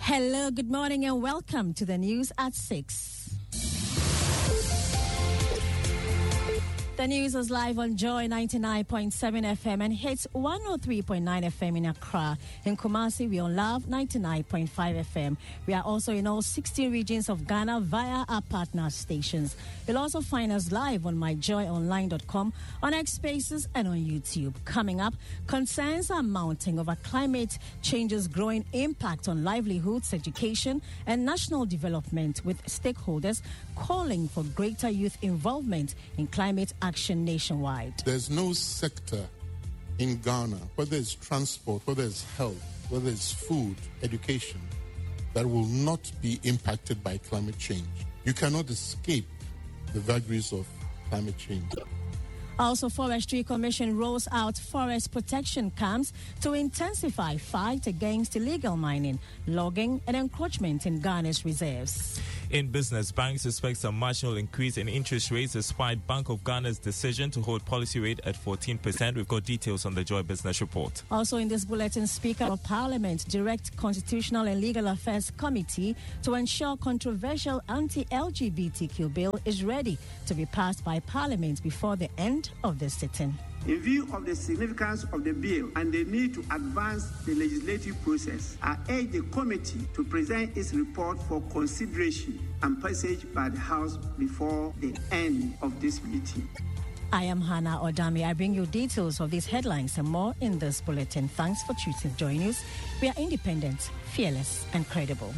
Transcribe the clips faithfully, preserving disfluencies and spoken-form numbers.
Hello, good morning and welcome to the news at six. The news is live on Joy ninety-nine point seven F M and hits one oh three point nine F M in Accra. In Kumasi, we on Love ninety-nine point five F M. We are also in all sixty regions of Ghana via our partner stations. You'll also find us live on my joy online dot com, on X Spaces and on YouTube. Coming up, concerns are mounting over climate change's growing impact on livelihoods, education and national development, with stakeholders calling for greater youth involvement in climate action nationwide. There's no sector in Ghana, whether it's transport, whether it's health, whether it's food, education, that will not be impacted by climate change. You cannot escape the vagaries of climate change. Also, Forestry Commission rolls out forest protection camps to intensify fight against illegal mining, logging and encroachment in Ghana's reserves. In business, banks expect a marginal increase in interest rates despite Bank of Ghana's decision to hold policy rate at fourteen percent. We've got details on the Joy Business Report. Also in this bulletin, Speaker of Parliament direct Constitutional and Legal Affairs Committee to ensure controversial anti-L G B T Q bill is ready to be passed by Parliament before the end of the sitting. In view of the significance of the bill and the need to advance the legislative process, I urge the committee to present its report for consideration and passage by the House before the end of this meeting. I am Hannah Odami. I bring you details of these headlines and more in this bulletin. Thanks for choosing Joy News. We are independent, fearless and credible.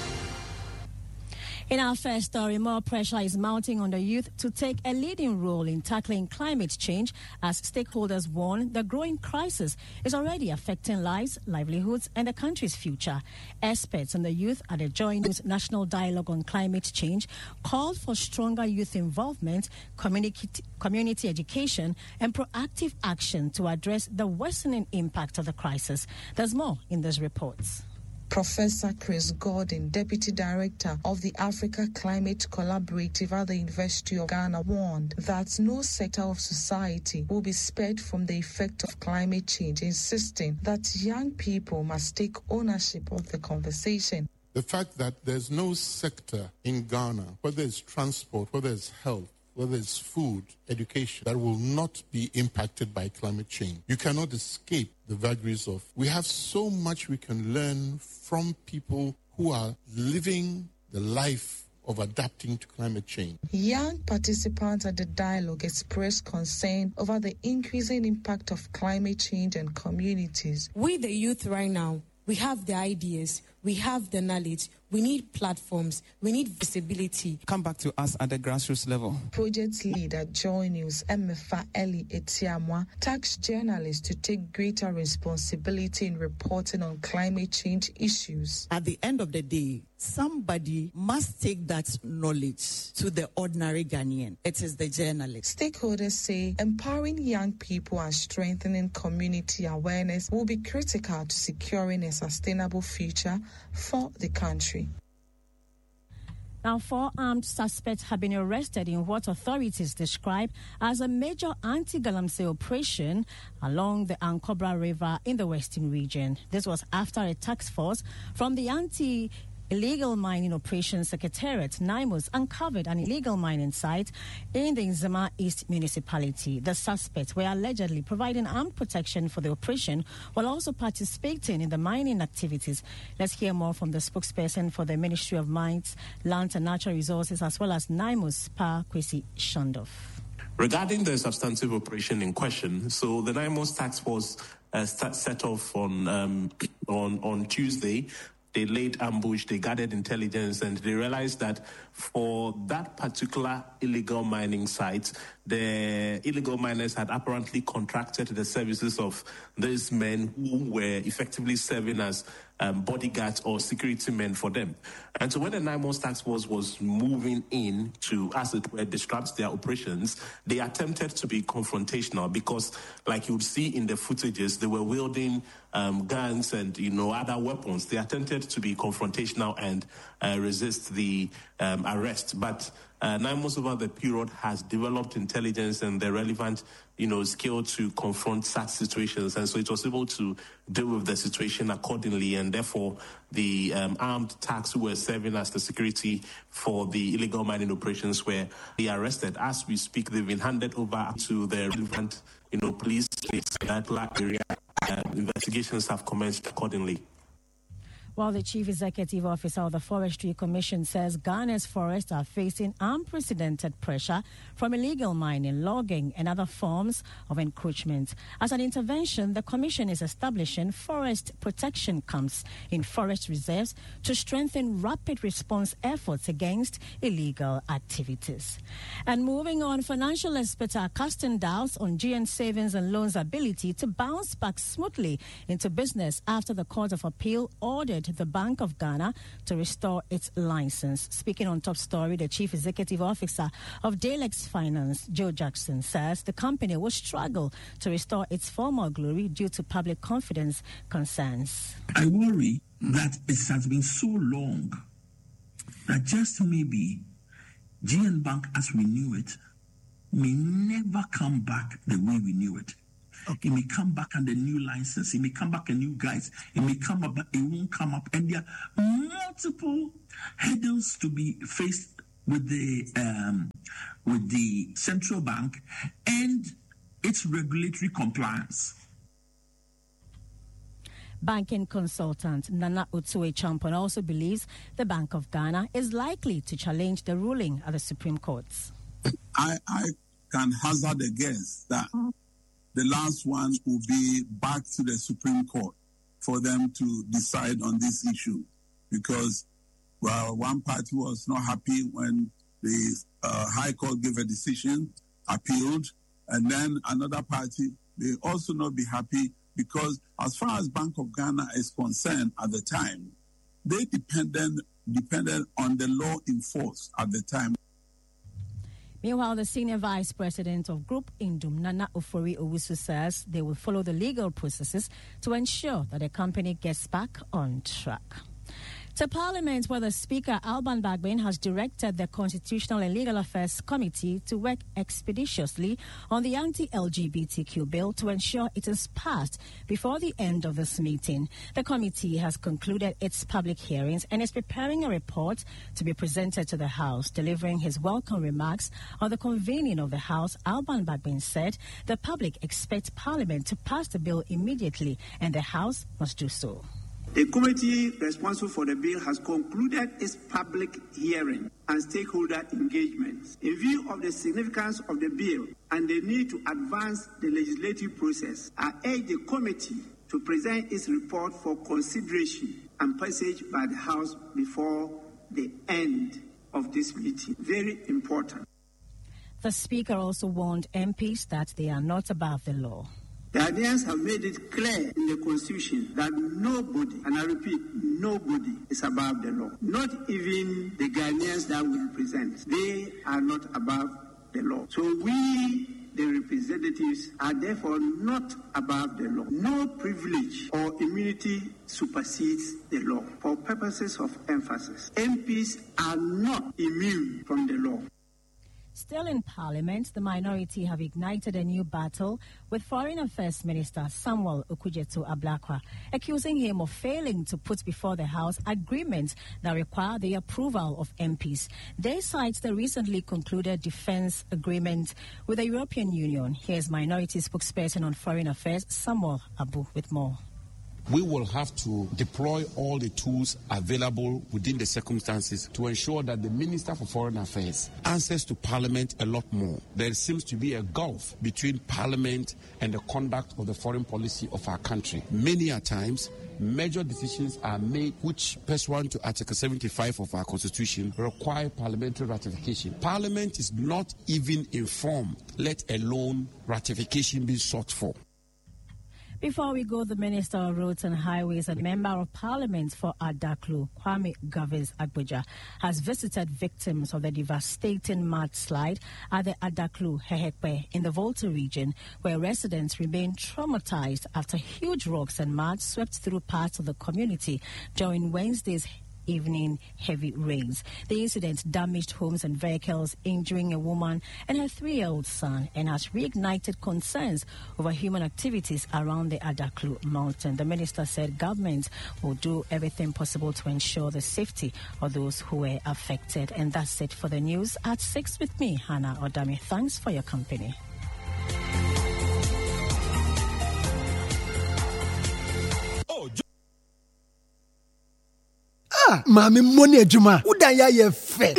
In our first story, more pressure is mounting on the youth to take a leading role in tackling climate change as stakeholders warn the growing crisis is already affecting lives, livelihoods, and the country's future. Experts on the youth at the Joy News National Dialogue on Climate Change called for stronger youth involvement, community, community education, and proactive action to address the worsening impact of the crisis. There's more in this report. Professor Chris Gordon, Deputy Director of the Africa Climate Collaborative at the University of Ghana, warned that no sector of society will be spared from the effect of climate change, insisting that young people must take ownership of the conversation. The fact that there's no sector in Ghana, whether it's transport, whether it's health, whether it's food, education, that will not be impacted by climate change. You cannot escape the vagaries of. We have so much we can learn from people who are living the life of adapting to climate change. Young participants at the dialogue expressed concern over the increasing impact of climate change on communities. We, the youth right now, we have the ideas, we have the knowledge, we need platforms, we need visibility. Come back to us at the grassroots level. Project leader Joy News, Emefa Eli Etiamwa, tasked journalists to take greater responsibility in reporting on climate change issues. At the end of the day, somebody must take that knowledge to the ordinary Ghanaian. It is the journalist. Stakeholders say empowering young people and strengthening community awareness will be critical to securing a sustainable future for the country. Now, four armed suspects have been arrested in what authorities describe as a major anti-Galamsey operation along the Ankobra River in the Western region. This was after a task force from the anti- Illegal Mining Operations Secretariat, NIMOS, uncovered an illegal mining site in the Nzema East municipality. The suspects were allegedly providing armed protection for the operation while also participating in the mining activities. Let's hear more from the spokesperson for the Ministry of Mines, Lands and Natural Resources, as well as NIMOS, Pa Kwesi Shandov. Regarding the substantive operation in question, so the NIMOS task force uh, start, set off on, um, on, on Tuesday. They laid ambush, they gathered intelligence, and they realized that for that particular illegal mining site, the illegal miners had apparently contracted the services of these men who were effectively serving as um, bodyguards or security men for them. And so when the NIMOS task force was moving in to, as it were, disrupt their operations, they attempted to be confrontational because, like you would see in the footages, they were wielding um, guns and, you know, other weapons. They attempted to be confrontational and uh, resist the um, arrest. But Uh, nine months over the period has developed intelligence and the relevant, you know, skill to confront such situations. And so it was able to deal with the situation accordingly. And therefore, the um, armed thugs who were serving as the security for the illegal mining operations were arrested. As we speak, they've been handed over to the relevant, you know, police states in that area. Uh, investigations have commenced accordingly. While the Chief Executive Officer of the Forestry Commission says Ghana's forests are facing unprecedented pressure from illegal mining, logging and other forms of encroachment. As an intervention, the Commission is establishing forest protection camps in forest reserves to strengthen rapid response efforts against illegal activities. And moving on, financial experts are casting doubts on G N Savings and Loans' ability to bounce back smoothly into business after the Court of Appeal ordered the Bank of Ghana to restore its license. Speaking on Top Story, the Chief Executive Officer of Dalex Finance, Joe Jackson, says the company will struggle to restore its former glory due to public confidence concerns. I worry that it has been so long that just maybe G N Bank, as we knew it, may never come back the way we knew it. Okay. It may come back under new license. It may come back a new guise. It may come up, but it won't come up. And there are multiple hurdles to be faced with the um, with the central bank and its regulatory compliance. Banking consultant Nana Otsue Champon also believes the Bank of Ghana is likely to challenge the ruling at the Supreme Court. I, I can hazard a guess that the last one will be back to the Supreme Court for them to decide on this issue, because, well, one party was not happy when the uh, High Court gave a decision, appealed, and then another party may also not be happy because, as far as Bank of Ghana is concerned at the time, they depended, depended on the law in force at the time. Meanwhile, the Senior Vice President of Group Indum, Nana Ofori Owusu, says they will follow the legal processes to ensure that the company gets back on track. To Parliament, where the Speaker, Alban Bagbin, has directed the Constitutional and Legal Affairs Committee to work expeditiously on the anti-L G B T Q bill to ensure it is passed before the end of this meeting. The committee has concluded its public hearings and is preparing a report to be presented to the House. Delivering his welcome remarks on the convening of the House, Alban Bagbin said the public expects Parliament to pass the bill immediately and the House must do so. The committee responsible for the bill has concluded its public hearing and stakeholder engagement. In view of the significance of the bill and the need to advance the legislative process, I urge the committee to present its report for consideration and passage by the House before the end of this meeting. Very important. The Speaker also warned M Ps that they are not above the law. The Ghanaians have made it clear in the Constitution that nobody, and I repeat, nobody is above the law. Not even the Ghanaians that we represent. They are not above the law. So we, the representatives, are therefore not above the law. No privilege or immunity supersedes the law. For purposes of emphasis, M Ps are not immune from the law. Still in Parliament, the minority have ignited a new battle with Foreign Affairs Minister Samuel Okudzeto Ablakwa, accusing him of failing to put before the House agreements that require the approval of M Ps. They cite the recently concluded defense agreement with the European Union. Here's minority spokesperson on Foreign Affairs, Samuel Abu, with more. We will have to deploy all the tools available within the circumstances to ensure that the Minister for Foreign Affairs answers to Parliament a lot more. There seems to be a gulf between Parliament and the conduct of the foreign policy of our country. Many a times, major decisions are made which, pursuant to Article seventy-five of our Constitution, require parliamentary ratification. Parliament is not even informed, let alone ratification be sought for. Before we go, the Minister of Roads and Highways and Member of Parliament for Adaklu, Kwame Gavis Agboja, has visited victims of the devastating mudslide at the Adaklu Hehekpe in the Volta region, where residents remain traumatized after huge rocks and mud swept through parts of the community during Wednesday's evening heavy rains. The incident damaged homes and vehicles, injuring a woman and her three-year-old son, and has reignited concerns over human activities around the Adaklu mountain. The minister said government will do everything possible to ensure the safety of those who were affected. And that's it for the news at six with me, Hannah Odami. Thanks for your company. Ah, mami money ejuma. Udan ya ye fe.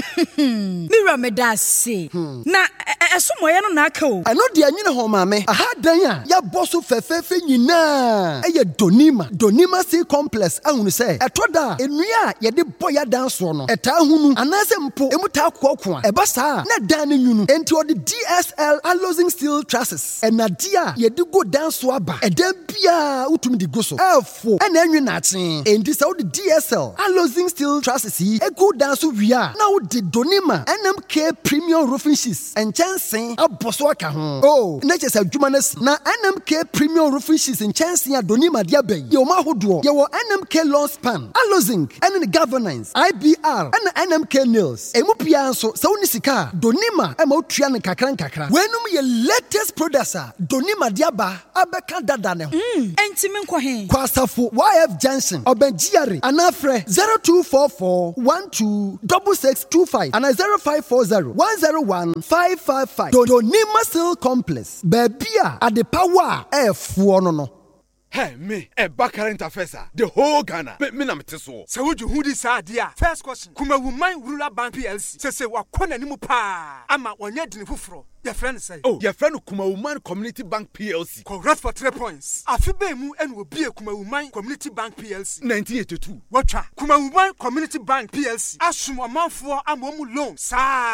Mira me da se. Na esomo ye no na aka o. Eno de anyine ho mami. Aha dan ya ya boso fefefe nyina. Eye Donima. Donima Sea Complex ahunu se. Etoda enua ye de boya dan so no. Eta hunu anase mpo emuta akoko a. Eba sa na dan nyunu. Enti odi D S L Alloying Steel Trusses. Enadia ye de go dan so aba. Eden bia utumi di go so. Efo ena enwe na aten. Enti se odi D S L Alloying Steel Trusses yi e go dan so wia. Na odi Donima N M K Premium Roofing Sheets and chancing aboso aka ho. Oh, na chese adwuma na si. Na N M K Premium Roofing Sheets and chancing a Donima dia ben. Ye o ma hodo. Ye wo N M K Lawn Span, Alloying, and the Governance, I B R, and N M K Nails. Emu pia so sa woni sika. Donima e ma otua ne kakran kakra. Wenum ye latest producer. Donima dia ba abeka dada ne ho. Mm, enti me nkwa he. Kwasafo Y F Johnson, Obenjiare, anafre zero two four four one two six six two five and zero five four zero one zero one five five five. Donima Steel Complex. Bebia at the power F one no. Hey, me, a back current affairs, the whole Ghana. But me, I'm so. So, would you who this idea? First question. Kuma woman ruler bank P L C. Say, say, what corner ni pa? I'm at one yet in Fufro. Your friend say, oh, your friend Kuma Woman Community Bank P L C. Correct for three points. Afibe mu and will be a Kuma Woman Community Bank P L C. nineteen eighty-two. Watcha. Kuma Woman Community Bank P L C. Assume a month for a momu loan. Sa.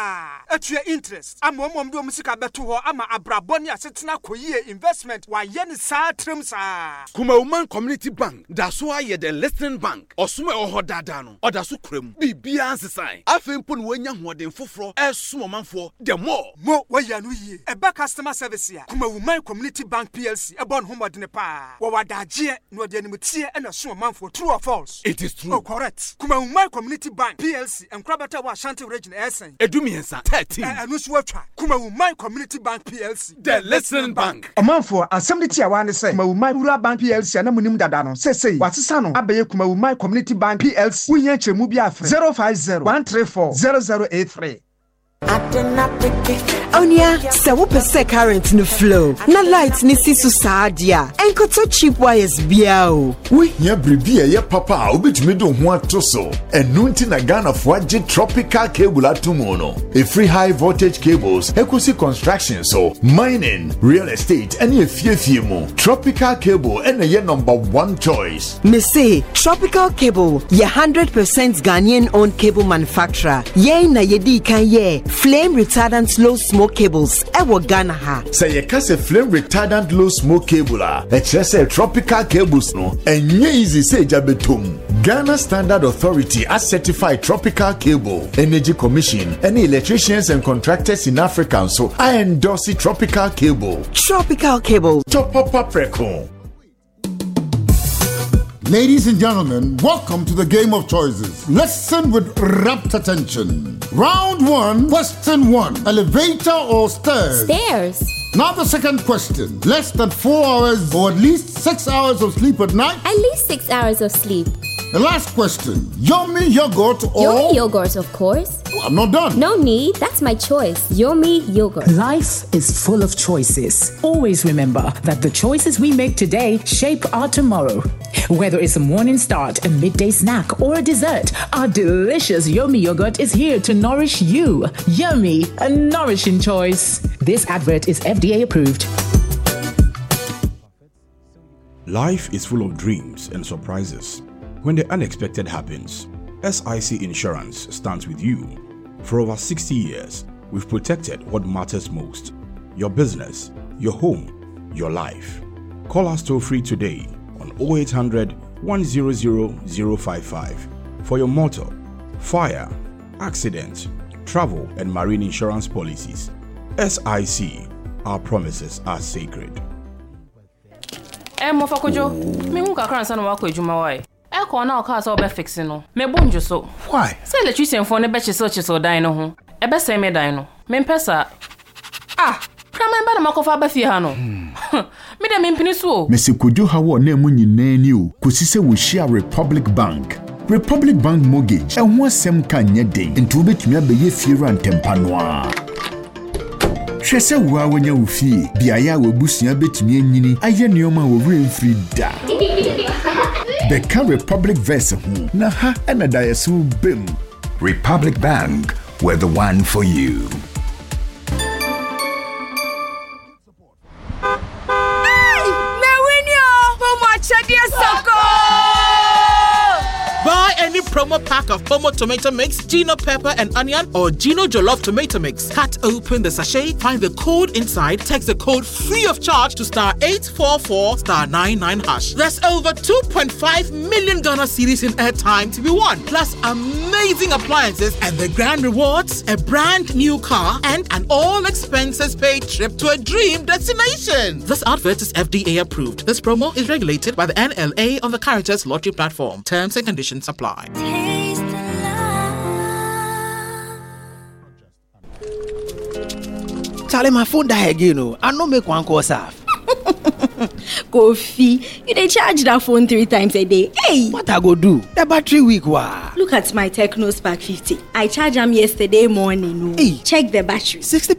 At your interest. A momum do musica beto ama abraboni asetina koye investment. Why yen sa trim sa. Kuma Woman Community Bank. That's why you're the listening bank. Or sume or dadano. Or that's krem. Be beyond sign. I think pun when young one fufro. As sumo man for the more. More where you ye. A back customer service here. Kuma Woman Community Bank P L C. A bon home de pa. Wa wadajie no de animutie and a sumo man for true or false. It is true. Oh, correct. Kuma Woman Community Bank P L C and Krabata wa Shanti region Essen. Edumiensa thirteen. And Uswacha. Kuma Woman Community Bank P L C. The listening bank. A man for assembly tia one say. Kuma Woman Rural Bank P L C and Munim Dadano. Say say. Watsano. Abaye Kuma Woman Community Bank P L C. We yenche mubia zero five zero one three four zero zero eight three. Onya, se wo pese current no flow. Na light ni si so sadia. Enkoto cheap wires bia o. We here bribi e ye papa obetumi do ho atoso. Enu nti na Ghana fo age tropical cable atomo no. A free high voltage cables, equity construction so, mining, real estate, any efiefie mu. Tropical cable and ye number one choice. Me say Tropical Cable, ye one hundred percent Ghanaian owned cable manufacturer. Ye na ye di kan ye flame retardant low smoke cables ewo Ghana ha. Say ye kase flame retardant low smoke cable a e say tropical cables no enye easy say jabetom. Ghana Standard Authority as certified tropical cable. Energy Commission, any electricians and contractors in Africa so I endorse tropical cable. Tropical Cable. Top up up record. Ladies and gentlemen, welcome to the game of choices. Listen with rapt attention. Round one, question one. Elevator or stairs? Stairs. Now the second question. Less than four hours or at least six hours of sleep at night? At least six hours of sleep. The last question. Yomi yogurt or... Yomi yogurt, of course. Oh, I'm not done. No need. That's my choice. Yomi yogurt. Life is full of choices. Always remember that the choices we make today shape our tomorrow. Whether it's a morning start, a midday snack, or a dessert, our delicious Yomi yogurt is here to nourish you. Yummy, a nourishing choice. This advert is F D A approved. Life is full of dreams and surprises. When the unexpected happens, S I C Insurance stands with you. For over sixty years, we've protected what matters most: your business, your home, your life. Call us toll free today on oh eight hundred, one hundred, oh five five for your motor, fire, accident, travel, and marine insurance policies. S I C, our promises are sacred. Eh, Mofakojo, me hu kakra nsa na wakọ adwuma wai. E call now cars all be fixing no. Me bonjo so. Why? Say electrician for ne be so so dine ho. E be say me dine. Me pesa. Ah, Kraman ba na makofa ba fie ha no. Me de me mpini so. Messi Kojo Hawo na mu nyina ni o. Kosi se wo share Republic Bank. Republic Bank mortgage. E ho asem kan nye den. Nti obetumi abeye fie rantempa no a. Hwese wo a wonya wo fie. Biaya wo busua betumi anyini. Aye neoma wo remfri da. Beka Republic Verse ho. Na ha na da yeso bem. Republic Bank, we're the one for you. Buy any promo pack of Pomo tomato mix, Gino pepper and onion, or Gino jollof tomato mix. Cut open the sachet, find the code inside, text the code free of charge to star eight four four star nine nine hash. There's over two point five million Ghana cedis in airtime to be won, plus amazing appliances and the grand rewards, a brand new car, and an all expenses paid trip to a dream destination. This advert is F D A approved. This promo is regulated by the N L A on the Caritas Lottery platform. Terms and conditions apply. Charlie, my phone die again. Oh, I no make one call off. Kofi, you dey charge that phone three times a day. Hey, what I go do? The battery weak wa. Look at my Techno Spark fifty. I charged them yesterday morning. Oh. Hey, check the battery. sixty